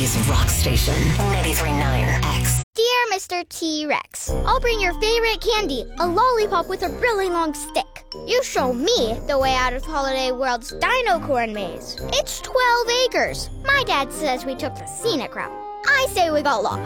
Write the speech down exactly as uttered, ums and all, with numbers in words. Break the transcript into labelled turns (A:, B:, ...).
A: City's rock station, ninety-three point nine X.
B: Dear Mister T-Rex, I'll bring your favorite candy, a lollipop with a really long stick. You show me the way out of Holiday World's Dino Corn Maze. It's twelve acres. My dad says we took the scenic route. I say we got lost.